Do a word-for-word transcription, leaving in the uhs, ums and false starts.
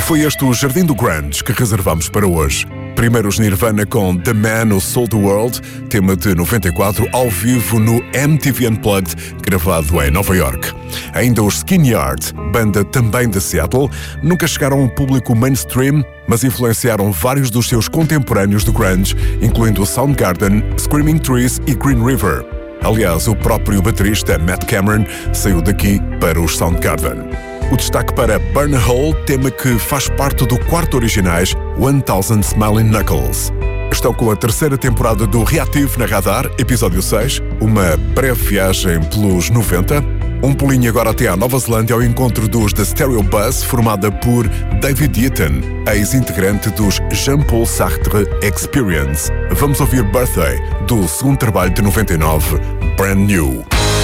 foi este o Jardim do Grunge que reservamos para hoje. Primeiro os Nirvana com The Man Who Sold the World, tema de noventa e quatro, ao vivo no M T V Unplugged, gravado em Nova York. Ainda os Skin Yard, banda também de Seattle, nunca chegaram a um público mainstream, mas influenciaram vários dos seus contemporâneos do grunge, incluindo Soundgarden, Screaming Trees e Green River. Aliás, o próprio baterista Matt Cameron saiu daqui para os Soundgarden. O destaque para Burn a Hole, tema que faz parte do quarto originais One Thousand Smiling Knuckles. Estão com a terceira temporada do Reactive na Radar, episódio seis, uma breve viagem pelos noventa. Um pulinho agora até à Nova Zelândia ao encontro dos The Stereo Buzz, formada por David Eaton, ex-integrante dos Jean-Paul Sartre Experience. Vamos ouvir Birthday, do segundo trabalho de noventa e nove, Brand New.